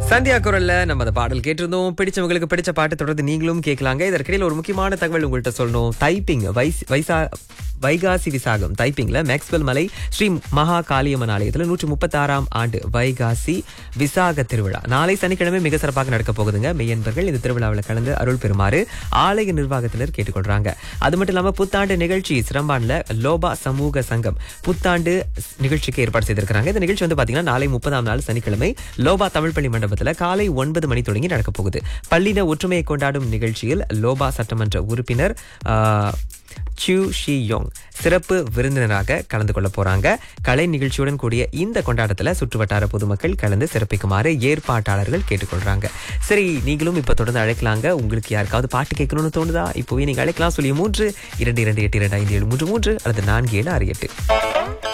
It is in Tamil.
சந்தியா குரல்ல நம்ம அந்த பாடல் கேட்டிருந்தோம். பிடிச்சவங்களுக்கு பிடிச்ச பாட்டு தொடர்ந்து நீங்களும் கேட்கலாங்க. இதற்கிடையில் ஒரு முக்கியமான தகவல் உங்கள்கிட்ட சொல்லணும். டைப்பிங் வைகாசி விசாகம் டைப்பிங்ல மேக்ஸ்வெல் மலை ஸ்ரீ மகா காளியம்மன் ஆலயத்தில் 136ஆம் ஆண்டு வைகாசி விசாக திருவிழா நாளை சனிக்கிழமை மிக சிறப்பாக நடக்க போகுதுங்க. மெய்யன்பர்கள் இந்த திருவிழாவில் கலந்து அருள் பெறுமாறு ஆலய நிர்வாகத்தினர் கேட்டுக்கொள்றாங்க. அது மட்டும் இல்லாம புத்தாண்டு நிகழ்ச்சி சிரம்பான்ல லோபா சமூக சங்கம் புத்தாண்டு நிகழ்ச்சிக்கு ஏற்பாடு செய்திருக்கிறாங்க. இந்த நிகழ்ச்சி வந்து பாத்தீங்கன்னா நாளை 30ஆம் நாள் சனிக்கிழமை லோபா தமிழ் பள்ளி மண்டபத்தில் காலை 9 மணி தொடங்கி நடக்க போகுது. பள்ளியின ஒற்றுமையை கொண்டாடும் நிகழ்ச்சியில் லோபா சட்டமன்ற உறுப்பினர் சியூ ஷி யோங் சிறப்பு விருந்தினராக கலந்து கொள்ள போறாங்க. கலை நிகழ்ச்சியுடன் கூடிய இந்த கொண்டாட்டத்துல சுற்றுவட்டார பொதுமக்கள் கலந்து சிறப்பிக்குமாறு ஏற்பாட்டாளர்கள் கேட்டுக்கொள்றாங்க. சரி, நீங்களும் இப்ப தொடர்ந்து அழைக்கலாங்க. உங்களுக்கு யாருக்காவது பாட்டு கேட்கணும்னு தோணுதா? இப்போவே நீங்க அழைக்கலாம். 3 2 2 8 2 5 7 3 3 அல்லது 4 7 6 8.